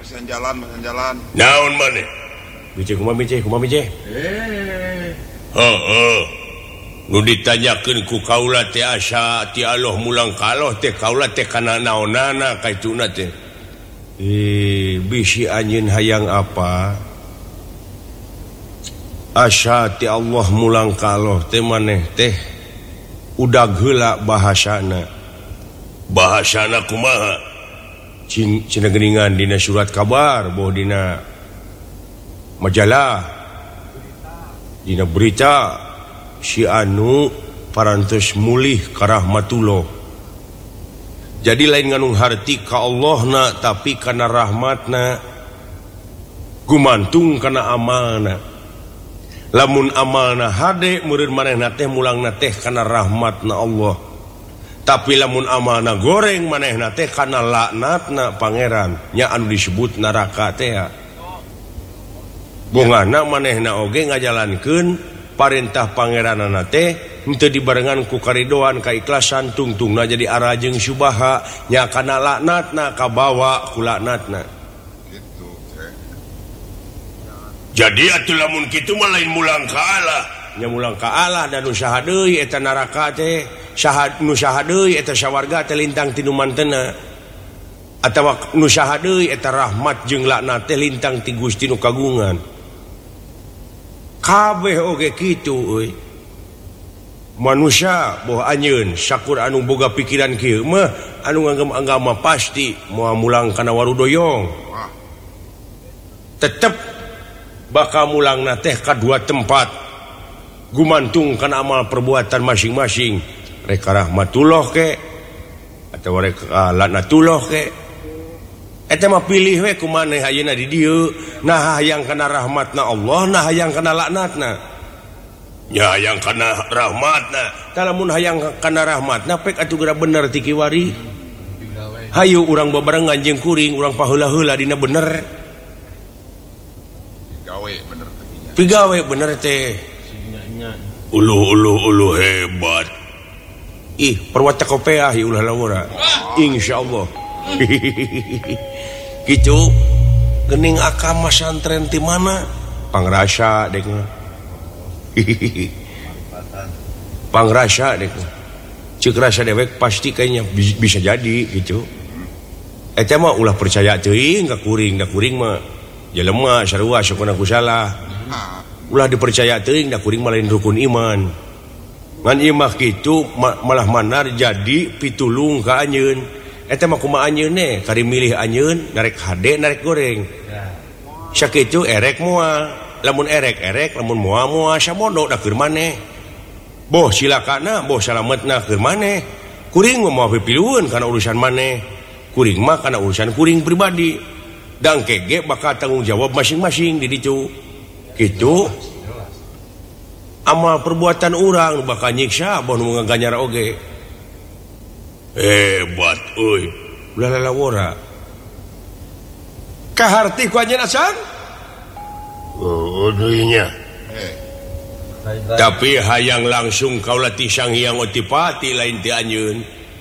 jalan naon maneh nu ditanyakeun ku kaula teh asa ti Allah mulang ka Allah teh kaula teh kana naonana kaituna teh bisi anjeun hayang apa asa ti Allah mulang ka Allah teh maneh teh udag heula bahasana kumaha cina geuningan dina surat kabar boh dina majalah dina berita si anu parantos mulih ka rahmatullah jadi lain nganung harti ka Allahna tapi kana rahmatna gumantung kana amalna lamun amalna hade meureun manehna teh mulangna teh kana rahmatna Allah tapi lamun amalna goreng manehna teh kana laknatna pangeran nya anu disebut neraka teh bongana manehna oge ngajalankeun parentah pangeranana teh henteu dibarengan ku karidoan kaikhlasan tungtungna jadi ara jeung syubaha nya kana laknatna kabawa ku laknatna gitu jadi atuh lamun kitu mah lain mulang ka Allah nya mulang ka Allah dan usaha deui eta neraka teh nu saha deui eta sawarga teh lintang ti nu mantenna atawa nu saha deui eta rahmat jeung laknat teh lintang ti Gusti nu kagungan kabeh oge kitu euy manusia boh anjeun sakur anu boga pikiran kieu mah anu nganggem agama pasti moal mulang kana warudoyong tetep bakal mulangna teh ka dua tempat gumantung kana amal perbuatan masing-masing rek rahmatullah ke atawa rek laknatullah ke eta mah pilih we kumaneh ayeuna di dieu nah hayang kana rahmatna Allah nah hayang kana laknatna nya hayang kana rahmatna tah lamun hayang kana rahmatna pek atuh geura bener ti kiwari hayu urang babarengan jeung kuring urang paheula-heula dina bener pigawe bener teh uluh hebat ih perwata kopeah ulah laura insyaallah gitu geuning akam santren ti mana pangrasa dek pangrasa dek ceuk rasa dewek pasti kayaknya bisa jadi gitu eta mah ulah percaya teuing ka kuring da kuring mah jelema sarua sakuna kusalah ulah dipercaya teuing da kuring mah lain rukun iman ngan ieu mah kitu malah manar jadi pitulung ka anjeun eta mah kumaha anjeun kari milih anjeun narek hade narek goreng sakitu erek moal lamun erek lamun moal samono da keur maneh boh silakana boh salametna keur maneh kuring mah moal pipilueun kana urusan maneh kuring mah kana urusan kuring pribadi dangke ge bakal tanggung jawab masing-masing di ditu kitu amal perbuatan urang bakal nyiksa boh nu ngaganyar oge hebat euy ulah lalawora kaharti ku anjeun asan deui nya tapi hayang langsung kaula ti Sang Hyang Otipati lain ti anjeun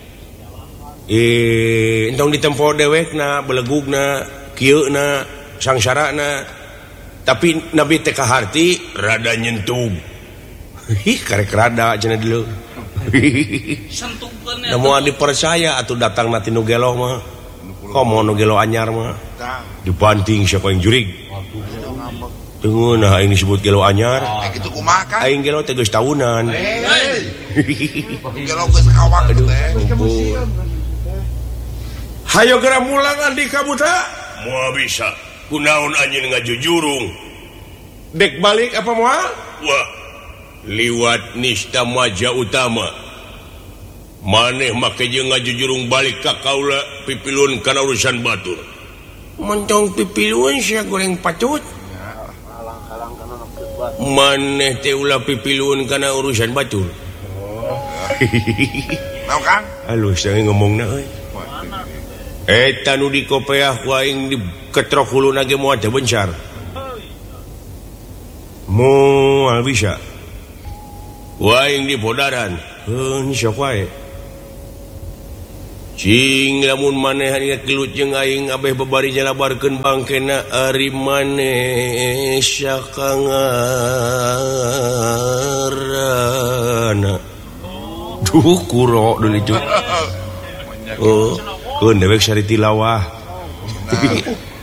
entong ditempo dewekna belegugna kieuna sangsarana tapi nabi teh kaharti rada nyentug karek rada cenah dieu namun dipercaya atau datang nanti nu gelo mah komo nu gelo anyar mah dibanting siapa yang jurig tunggu nah aing disebut gelo anyar kitu kumaha kan aing gelo teh geus tahunan gelo geus kawak teh hayo geura mulangan di kabuta moal bisa kunaon anjeun ngajujurung dek balik apa moal wah liwat nista maja utama maneh make jeung ngajujurung balik ka kaula pipilun kana urusan batur montong pipilun sia goreng pacut maneh teh ulah pipilun kana urusan batur naon Kang halus we ngomongna euy eta nu dikopeah ku aing di ketrok huluna ge moal teh bencar moal bisa waing di bodaran sok wae lamun maneh jeung aing abeh babari nyalabarkeun bangkena ari maneh sakangarana duh kuro dulu itu keun dewek sari tilawah